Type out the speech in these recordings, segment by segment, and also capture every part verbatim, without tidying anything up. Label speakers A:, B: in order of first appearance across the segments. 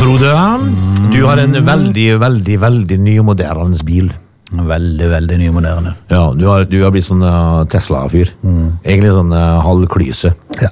A: Frode, du har en veldig, veldig, veldig nymoderne bil.
B: Veldig, veldig nymoderne.
A: Ja, du har, du har blitt sånn uh, Tesla-fyr. Mm. Egentlig sånn uh, halvklyse.
B: Ja.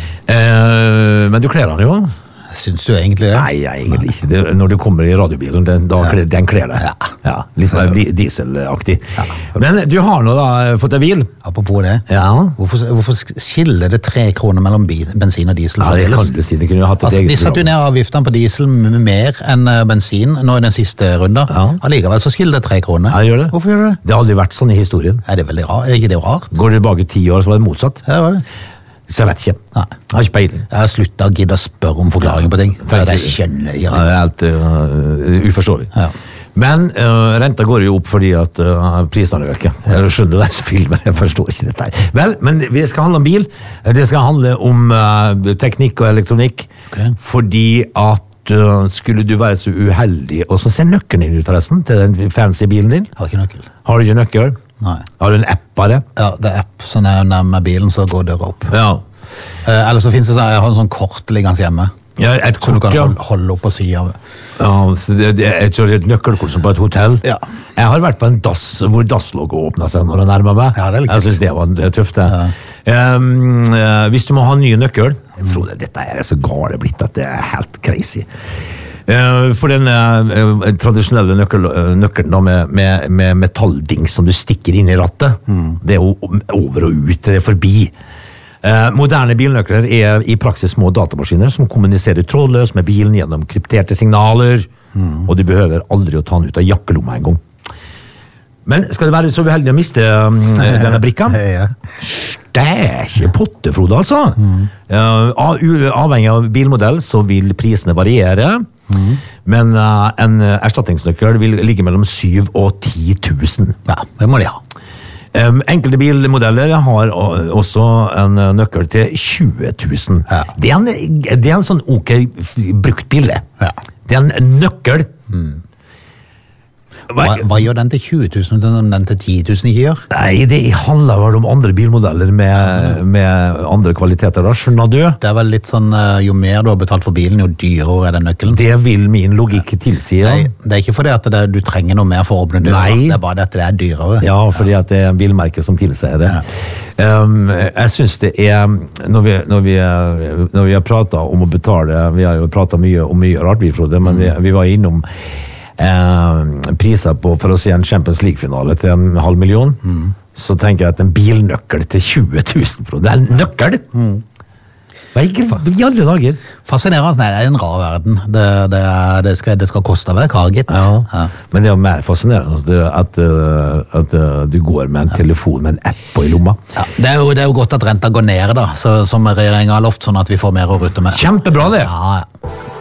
A: Eh, men du kler den jo.
B: Syns du egentlig det?
A: Nei, jeg, egentlig ikke. Det, når du kommer i radiobilen, den, da, ja. den kler deg.
B: Ja.
A: Ja, litt mer dieselaktig. Ja. Men du har nå da fått en bil.
B: Apropos det.
A: Ja.
B: Hvorfor, hvorfor skiller det tre kroner mellom bensin og diesel?
A: Ja, det kan du si. Det kunne hatt et
B: altså,
A: eget
B: de satte jo ned avgiftene på diesel mer enn bensin nå i den siste runden.
A: Ja.
B: Allikevel så skiller det tre kroner.
A: Ja, det gjør det.
B: Hvorfor gjør det?
A: Det har aldri vært sånn i historien.
B: Er det veldig rart? Er ikke det rart?
A: Går du tilbake ti år, så var det motsatt.
B: Ja, det var det.
A: Så jeg vet ikke.
B: Nei.
A: Jeg har ikke peiling.
B: Jeg har sluttet å gidde å spørre om forklaring på ting. For jeg skjønner ikke.
A: Ja, det er helt uh, uforståelig.
B: Ja.
A: Men uh, renta går jo opp fordi at uh, prisene øker. Ja. Jeg skjønner den filmen, jeg forstår ikke dette her. Vel, men vi skal handle om bil. Det skal handle om uh, teknikk og elektronikk.
B: Okay.
A: Fordi at uh, skulle du være så uheldig, og så ser nøkkelen din ut forresten, til den fancy bilen din.
B: Jeg har ikke nøkkel.
A: Har du ikke nøkkel?
B: Nei.
A: Har du en app bare?
B: Ja, det er app. Så når jeg er nærmere bilen, så går døra opp.
A: Ja.
B: Eh, eller så finnes det sånn, jeg har en sånn kort liggende hjemme.
A: Ja, et
B: så
A: kort,
B: du kan
A: ja.
B: holde, holde opp på siden.
A: Ja, så det, det, jeg tror det er et nøkkelkort som på et hotell.
B: Ja.
A: Jeg har vært på en dass hvor dasslogget åpnet seg når jeg nærmer meg.
B: Ja, det er litt
A: jeg synes det var tøft det. Ja. Um, uh, hvis du må ha en ny nøkkel, mm. Frode, dette er så gale blitt at det er helt crazy. Uh, for den uh, tradisjonelle nøkkel, uh, nøkkelen da, med, med, med metalldings som du stikker inn i rattet, mm. det er jo over og ut, det er forbi. Uh, moderne bilnøkler er i praksis små datamaskiner som kommuniserer trådløst med bilen gjennom krypterte signaler, mm. og du behøver aldri å ta den ut av jakkelomma en gang. Men skal du være så uheldig å miste um, denne brikka?
B: Ja.
A: Stæsje potte, Frode, altså. Mm. Uh, avhengig av bilmodell så vil prisene variere, mm. men uh, en erstatningsnøkkel vil ligge mellom syv og ti tusen.
B: Ja, det må de ha.
A: Um, enkelte bilmodeller har også en nøkkel til tjue tusen. Ja. Det, er en, det er en sånn ok brukt bilde.
B: Ja.
A: Det er en nøkkel.
B: Mm. Hva, hva gjør den til tjue tusen, og den til ti tusen ikke gjør?
A: Nei, det handler vel om andre bilmodeller med, med andre kvaliteter da, skjønner du?
B: Det er vel litt sånn, jo mer du har betalt for bilen, jo dyrere er den nøkkelen.
A: Det vil min logikk tilsi. Ja.
B: Nei, det er ikke fordi at det, du trenger noe mer for å åpne døra, det er bare at det er dyrere.
A: Ja, fordi at det er en bilmerke som tilsier det. Ja. Um, jeg synes det er, når vi, når vi, når vi har pratet om å betale, vi har jo pratet mye om mye rart, vi, Frode, men vi, vi var innom Eh, priser på for å se en Champions League-finale til en halv million, mm. så tenker jeg at en bilnøkkel til tjue tusen, det er en nøkkel! Mm. Hva i alle dager?
B: Fascinerende, nei, det er en rar verden. Det, det, er, det, skal, det skal koste hver kaget.
A: Ja.
B: Ja.
A: Men det er jo mer fascinerende at, at, at du går med en telefon med en app på i lomma.
B: Ja. Det, er jo, det er jo godt at renta går ned, da, så, som regjeringen har lovt, sånn at vi får mer å rutte med.
A: Kjempebra det!
B: Ja, ja.